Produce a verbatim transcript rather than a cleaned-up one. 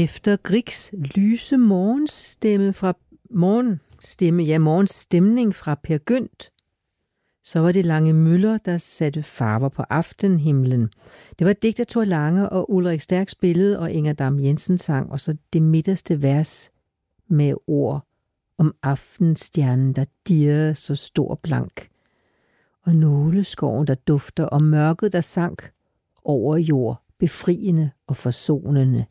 Efter Griegs lyse morgenstemme fra morgenstemme, ja, morgenstemning fra Peer Gynt, så var det Lange Møller, der satte farver på aftenhimlen. Det var et digt af Thor Lange og Ulrik Stærk spillede, og Inger Dam Jensen sang, og så det midterste vers med ord om aftenstjernen, der dirrede så stor blank, og nåleskoven, der dufter, og mørket, der sank over jord, befriende og forsonende.